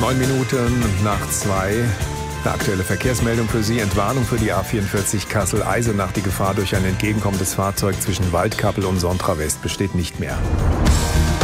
9:09. Eine aktuelle Verkehrsmeldung für Sie. Entwarnung für die A44 Kassel-Eisenach. Die Gefahr durch ein entgegenkommendes Fahrzeug zwischen Waldkappel und Sontra West besteht nicht mehr.